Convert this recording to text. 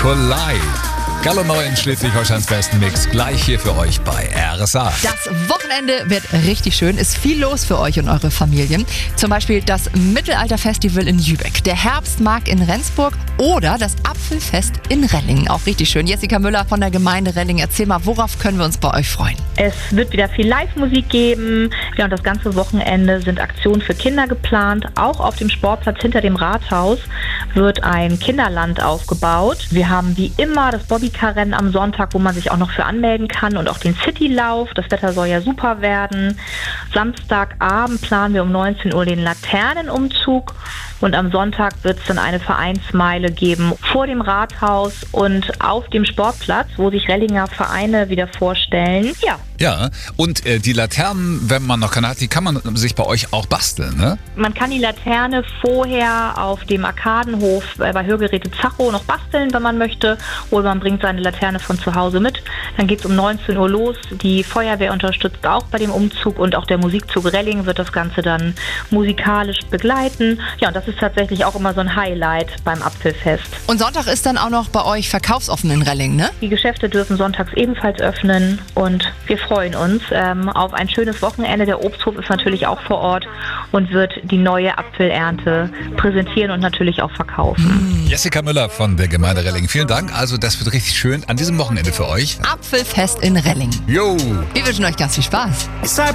Collide. Gallo neu in Schleswig-Holsteins besten Mix, gleich hier für euch bei RSA. Das Wochenende wird richtig schön, ist viel los für euch und eure Familien. Zum Beispiel das Mittelalterfestival in Jübeck, der Herbstmarkt in Rendsburg oder das Apfelfest in Rellingen. Auch richtig schön. Jessica Müller von der Gemeinde Rellingen, erzähl mal, worauf können wir uns bei euch freuen? Es wird wieder viel Live-Musik geben. Ja, und das ganze Wochenende sind Aktionen für Kinder geplant. Auch auf dem Sportplatz hinter dem Rathaus wird ein Kinderland aufgebaut. Wir haben wie immer das Bobbycar-Rennen am Sonntag, wo man sich auch noch für anmelden kann, und auch den Citylauf. Das Wetter soll ja super werden. Samstagabend planen wir um 19 Uhr den Laternenumzug. Und am Sonntag wird es dann eine Vereinsmeile geben vor dem Rathaus und auf dem Sportplatz, wo sich Rellinger Vereine wieder vorstellen. Ja, und die Laternen, wenn man noch keine hat, die kann man sich bei euch auch basteln, ne? Man kann die Laterne vorher auf dem Arkadenhof bei Hörgeräte Zacho noch basteln, wenn man möchte. Oder man bringt seine Laterne von zu Hause mit. Dann geht es um 19 Uhr los. Die Feuerwehr unterstützt auch bei dem Umzug und auch der Musikzug Rellingen wird das Ganze dann musikalisch begleiten. Ja, und das ist tatsächlich auch immer so ein Highlight beim Apfelfest. Und Sonntag ist dann auch noch bei euch verkaufsoffen in Rellingen, ne? Die Geschäfte dürfen sonntags ebenfalls öffnen und wir freuen uns auf ein schönes Wochenende. Der Obsthof ist natürlich auch vor Ort und wird die neue Apfelernte präsentieren und natürlich auch verkaufen. Jessica Müller von der Gemeinde Rellingen, vielen Dank. Also das wird richtig schön an diesem Wochenende für euch. Apfelfest in Rellingen. Jo! Wir wünschen euch ganz viel Spaß.